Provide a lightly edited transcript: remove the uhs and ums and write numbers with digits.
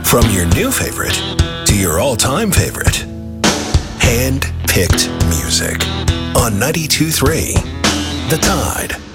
From your new favorite to your all-time favorite. Hand-picked music on 92.3 The Tide.